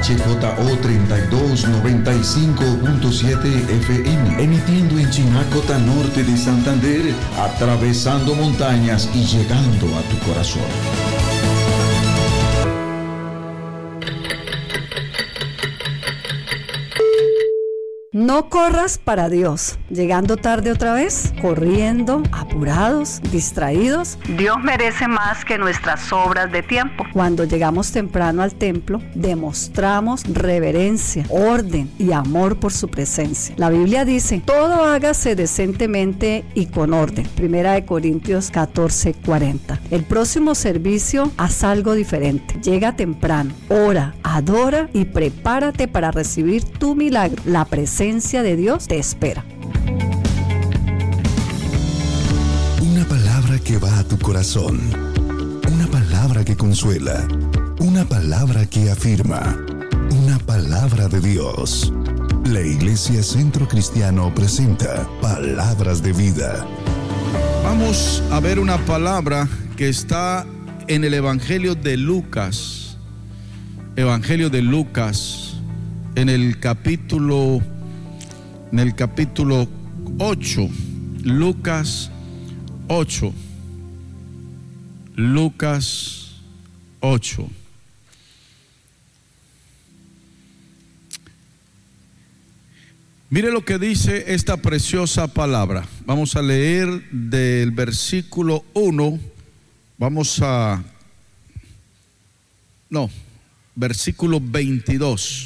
HJO 3295.7 FM, emitiendo en Chinacota, norte de Santander, atravesando montañas y llegando a tu corazón. No corras para Dios, llegando tarde otra vez, corriendo, apurados, distraídos. Dios merece más que nuestras obras de tiempo. Cuando llegamos temprano al templo, demostramos reverencia, orden y amor por su presencia. La Biblia dice, todo hágase decentemente y con orden. 1 Corintios 14:40. El próximo servicio, haz algo diferente. Llega temprano, ora, adora y prepárate para recibir tu milagro. La presencia de Dios te espera. Una palabra que va a tu corazón, una palabra que consuela, una palabra que afirma, una palabra de Dios. La Iglesia Centro Cristiano presenta Palabras de Vida. Vamos a ver una palabra que está en el Evangelio de Lucas. Evangelio de Lucas, en el capítulo 8, Lucas 8. Lucas 8. Mire lo que dice esta preciosa palabra. Vamos a leer del versículo 1. Versículo 22.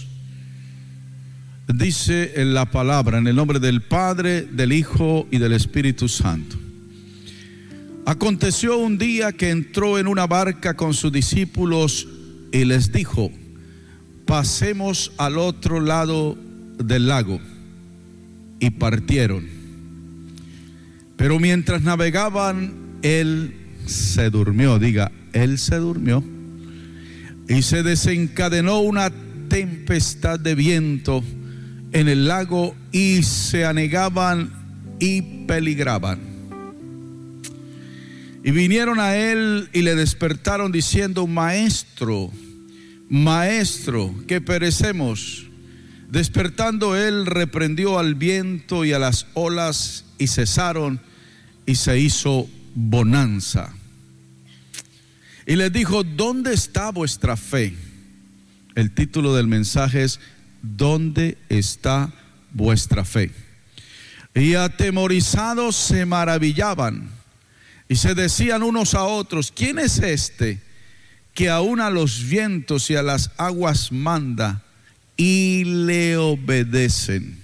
Dice en la palabra, en el nombre del Padre, del Hijo y del Espíritu Santo. Aconteció un día que entró en una barca con sus discípulos y les dijo: pasemos al otro lado del lago. Y partieron. Pero mientras navegaban, él se durmió. Diga, él se durmió. Y se desencadenó una tempestad de viento en el lago, y se anegaban y peligraban. Y vinieron a él y le despertaron diciendo: Maestro, Maestro, que perecemos. Despertando él, reprendió al viento y a las olas, y cesaron, y se hizo bonanza. Y les dijo: ¿dónde está vuestra fe? El título del mensaje es: ¿dónde está vuestra fe? Y atemorizados se maravillaban y se decían unos a otros: ¿quién es este que aún a los vientos y a las aguas manda y le obedecen?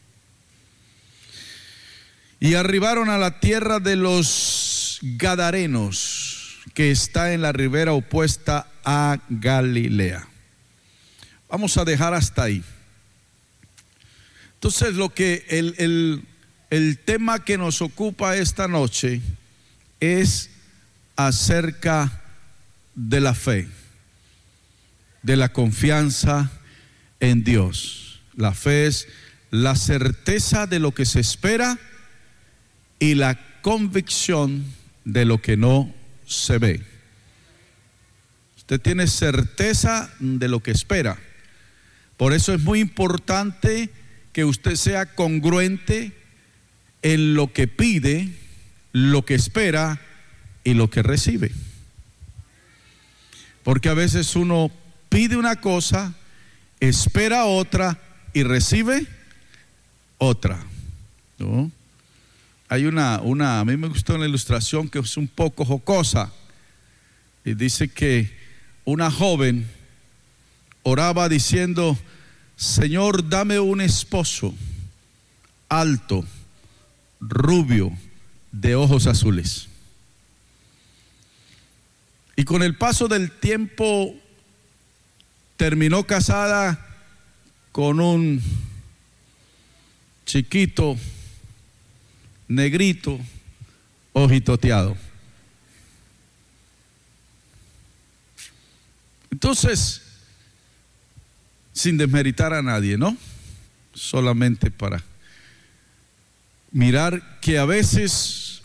Y arribaron a la tierra de los Gadarenos, que está en la ribera opuesta a Galilea. Vamos a dejar hasta ahí. Entonces, lo que el tema que nos ocupa esta noche es acerca de la fe, de la confianza en Dios. La fe es la certeza de lo que se espera y la convicción de lo que no se ve. Usted tiene certeza de lo que espera. Por eso es muy importante que usted sea congruente en lo que pide, lo que espera y lo que recibe. Porque a veces uno pide una cosa, espera otra y recibe otra, ¿no? Hay a mí me gustó una ilustración que es un poco jocosa, y dice que una joven oraba diciendo: Señor, dame un esposo alto, rubio, de ojos azules. Y con el paso del tiempo terminó casada con un chiquito, negrito, ojitoteado. Entonces, sin desmeritar a nadie, ¿no? Solamente para mirar que a veces